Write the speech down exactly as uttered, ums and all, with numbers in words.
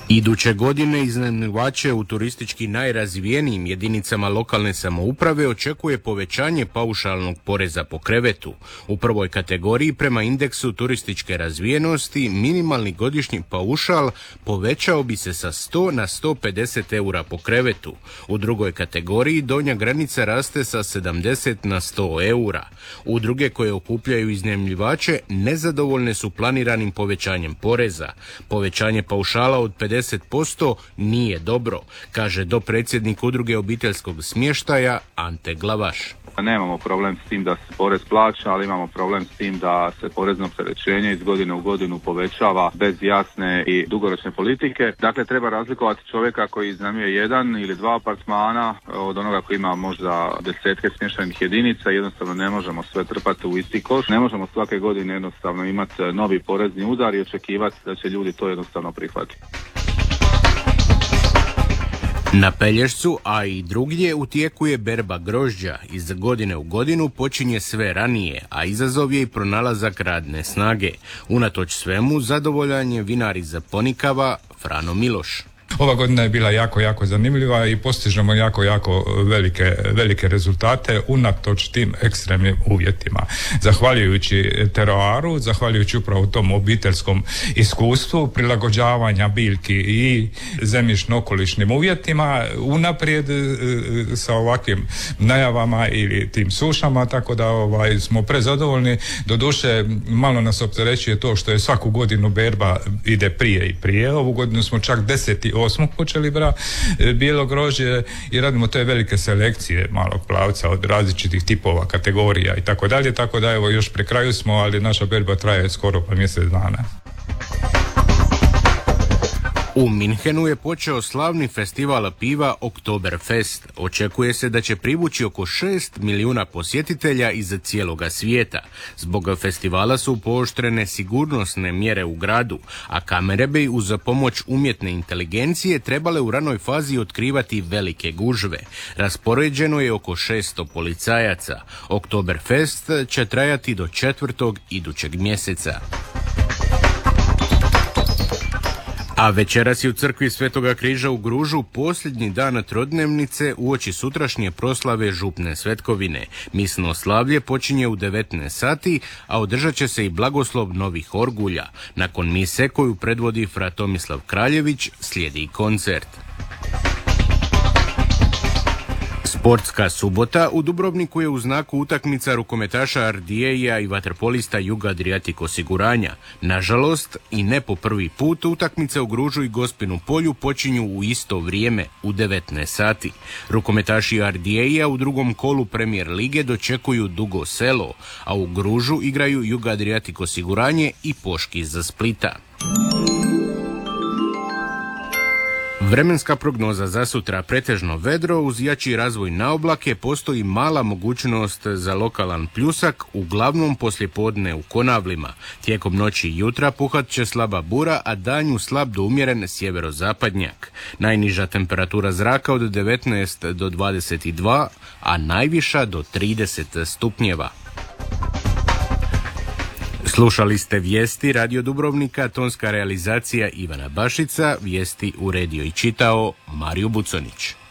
Iduće godine iznajmljivače u turistički najrazvijenijim jedinicama lokalne samouprave očekuje povećanje paušalnog poreza po krevetu. U prvoj kategoriji prema indeksu turističke razvijenosti minimalni godišnji paušal povećao bi se sa sto na sto pedeset eura po krevetu. U drugoj kategoriji donja granica raste sa sedamdeset na sto eura. Udruge koje okupljaju iznajmljivače nezadovoljne su planiranim povećanjem poreza. Povećanje paušala od pedeset posto nije dobro, kaže dopredsjednik Udruge obiteljskog smještaja Ante Glavaš. Nemamo problem s tim da se porez plaća, ali imamo problem s tim da se porezno opterećenje iz godine u godinu povećava bez jasne i dugoročne politike. Dakle, treba razlikovati čovjeka koji iznajmljuje jedan ili dva apartmana od onoga koji ima možda desetke smještajnih jedinica. Jednostavno ne možemo sve trpati u isti koš. Ne možemo svake godine jednostavno imati novi porezni udar i očekivati da će ljudi to jednostavno prihvatiti. Na Pelješcu, a i drugdje, u tijeku je berba grožđa. Iz godine u godinu počinje sve ranije, a izazov je i pronalazak radne snage. Unatoč svemu, zadovoljan je vinar iz Ponikava, Frano Miloš. Ova godina je bila jako, jako zanimljiva i postižemo jako, jako velike, velike rezultate unatoč tim ekstremnim uvjetima. Zahvaljujući teroaru, zahvaljujući upravo tom obiteljskom iskustvu, prilagođavanja biljki i zemljišno-okolišnim uvjetima, unaprijed sa ovakvim najavama ili tim sušama, tako da ovaj, smo prezadovoljni. Doduše, malo nas opterećuje to što je svaku godinu berba ide prije i prije. Ovu godinu smo čak deseti osmog počeli bra bijelo grožđe i radimo te velike selekcije malog plavca od različitih tipova, kategorija i tako dalje, tako da evo još pri kraju smo, ali naša berba traje skoro pa mjesec dana. U Minhenu je počeo slavni festival piva Oktoberfest. Očekuje se da će privući oko šest milijuna posjetitelja iz cijeloga svijeta. Zbog festivala su pooštrene sigurnosne mjere u gradu, a kamere bi uz pomoć umjetne inteligencije trebale u ranoj fazi otkrivati velike gužve. Raspoređeno je oko šesto policajaca. Oktoberfest će trajati do četvrtog idućeg mjeseca. A večeras je u crkvi Svetoga križa u Gružu posljednji dan trodnevnice uoči sutrašnje proslave župne svetkovine. Misno slavlje počinje u devetnaest sati, a održat će se i blagoslov novih orgulja. Nakon mise koju predvodi fra Tomislav Kraljević slijedi koncert. Sportska subota u Dubrovniku je u znaku utakmica rukometaša Ardijeja i vaterpolista Juga Adriatic osiguranja. Nažalost, i ne po prvi put, utakmice u Gružu i Gospinu polju počinju u isto vrijeme, u devetnaest sati. Rukometaši Ardijeja u drugom kolu Premier lige dočekuju Dugo Selo, a u Gružu igraju Juga Adriatic osiguranje i Poški iz Splita. Vremenska prognoza za sutra: pretežno vedro uz jači razvoj na oblake, postoji mala mogućnost za lokalan pljusak, uglavnom poslijepodne u Konavlima. Tijekom noći i jutra puhat će slaba bura, a danju slab do umjeren sjeverozapadnjak. Najniža temperatura zraka od devetnaest do dvadeset dva, a najviša do trideset stupnjeva. Slušali ste vijesti Radio Dubrovnika, tonska realizacija Ivana Bašica, vijesti uredio i čitao Mario Buconić.